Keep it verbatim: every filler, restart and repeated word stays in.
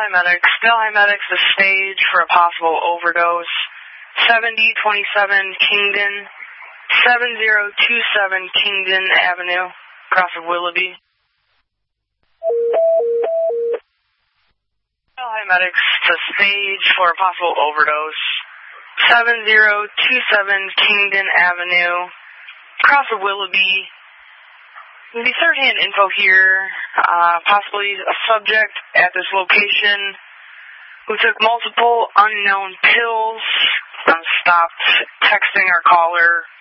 Delhi Medics. Delhi Medics, the stage for a possible overdose. seventy twenty-seven Kingdon, seven zero two seven Kingdon Avenue, across of Willoughby. Delhi Medics, the stage for a possible overdose. seven zero two seven Kingdon Avenue, across of Willoughby. The third-hand info here, uh, possibly a subject at this location who took multiple unknown pills and stopped texting our caller